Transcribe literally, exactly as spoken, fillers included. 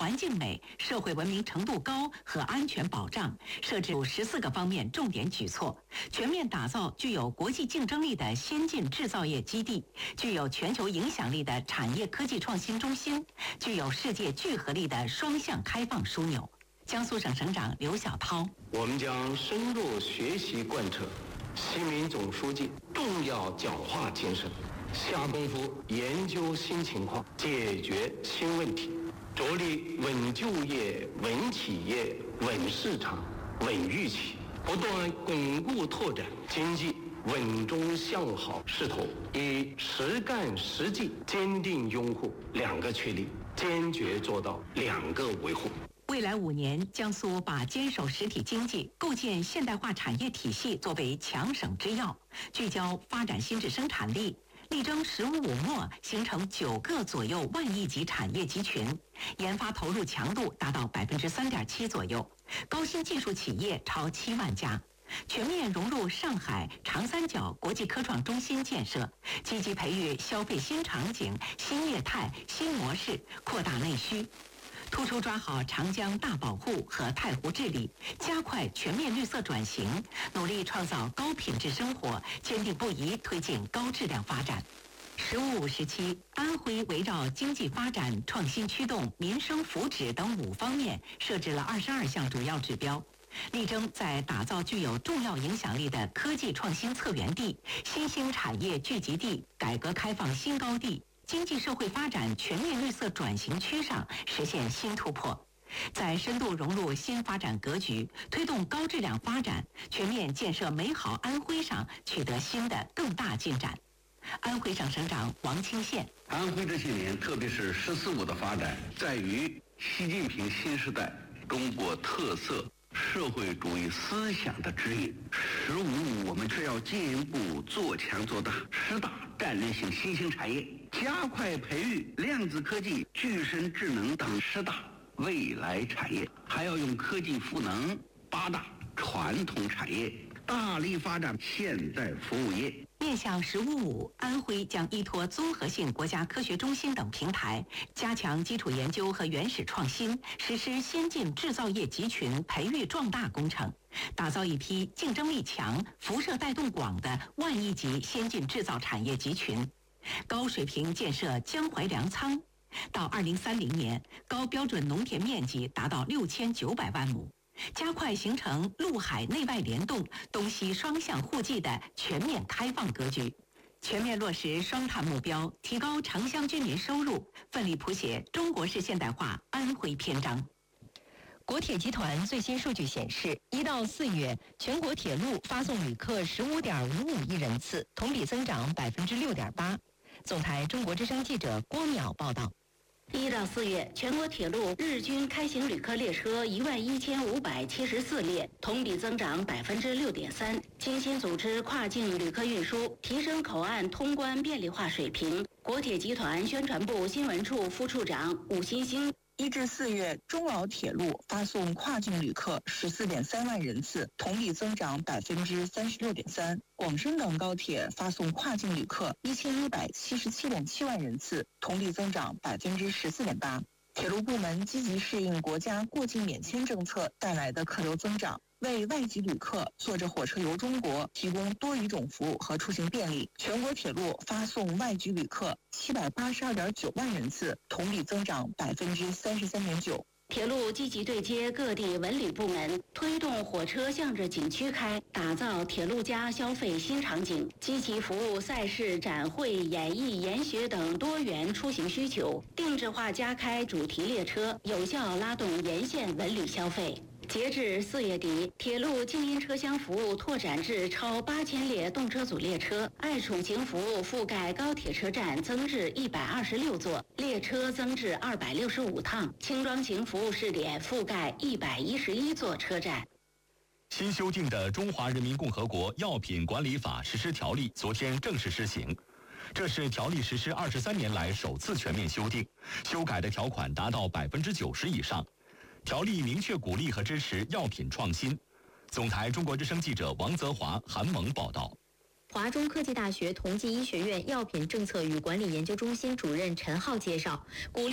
环境美、社会文明程度高和安全保障，设置十四个方面重点举措，全面打造具有国际竞争力的先进制造业基地，具有全球影响力的产业科技创新中心，具有世界聚合力的双向开放枢纽。江苏省省长刘晓涛： 我们将深入学习贯彻习民总书记重要讲话精神，下功夫研究新情况，解决新问题，着力稳就业、稳企业、稳市场、稳预期，不断巩固拓展经济稳中向好势头，以实干实际坚定拥护两个确立，坚决做到两个维护。 未来五年，江苏把坚守实体经济、构建现代化产业体系作为强省之要，聚焦发展新质生产力，力争“十五五”末形成九个左右万亿级产业集群，研发投入强度达到百分之三点七左右，高新技术企业超七万家。全面融入上海、长三角国际科创中心建设，积极培育消费新场景、新业态、新模式，扩大内需。突出抓好长江大保护和太湖治理，加快全面绿色转型，努力创造高品质生活，坚定不移推进高质量发展。十五五时期，安徽围绕经济发展、创新驱动、民生福祉等五方面设置了二十二项主要指标，力争在打造具有重要影响力的科技创新策源地、新兴产业聚集地、改革开放新高地、经济社会发展全面绿色转型区上实现新突破，在深度融入新发展格局、推动高质量发展、全面建设美好安徽上取得新的更大进展。安徽省省长王清县： 安徽这些年，特别是“十四五”的发展，在于习近平新时代中国特色社会主义思想的指引。十五五，我们是要进一步做强做大十大战略性新兴产业，加快培育量子科技、具身智能等十大未来产业，还要用科技赋能八大传统产业，大力发展现代服务业。 面向“十五五”，安徽将依托综合性国家科学中心等平台，加强基础研究和原始创新，实施先进制造业集群培育壮大工程，打造一批竞争力强、辐射带动广的万亿级先进制造产业集群，高水平建设江淮粮仓。到二零三零年，高标准农田面积达到六千九百万亩。加快形成陆海内外联动、东西双向互济的全面开放格局，全面落实双碳目标，提高城乡居民收入，奋力谱写中国式现代化安徽篇章。国铁集团最新数据显示，一到四月，全国铁路发送旅客十五点五五亿人次，同比增长百分之六点八。总台中国之声记者郭淼报道。 一到四月，全国铁路日均开行旅客列车一万一千五百七十四列，同比增长百分之六点三。精心组织跨境旅客运输，提升口岸通关便利化水平。国铁集团宣传部新闻处副处长武新兴。 一至四月，中老铁路发送跨境旅客十四点三万人次，同比增长百分之三十六点三。广深港高铁发送跨境旅客一千一百七十七点七万人次，同比增长百分之十四点八。铁路部门积极适应国家过境免签政策带来的客流增长，为外籍旅客坐着火车游中国提供多语种服务和出行便利。全国铁路发送外籍旅客七百八十二点九万人次，同比增长百分之三十三点九。 铁路积极对接各地文旅部门，推动火车向着景区开，打造铁路加消费新场景，积极服务赛事、展会、演艺、研学等多元出行需求，定制化加开主题列车，有效拉动沿线文旅消费。截至四月底，铁路静音车厢服务拓展至超八千列动车组列车，爱宠型服务覆盖高铁车站增至一百二十六座，列车增至二百六十五趟，轻装型服务试点覆盖一百一十一座车站。 新修订的《中华人民共和国药品管理法》实施条例昨天正式施行。这是条例实施二十三年来首次全面修订，修改的条款达到百分之九十以上。条例明确鼓励和支持药品创新。总台中国之声记者王泽华、韩萌报道。 华中科技大学同济医学院药品政策与管理研究中心主任陈浩介绍，鼓励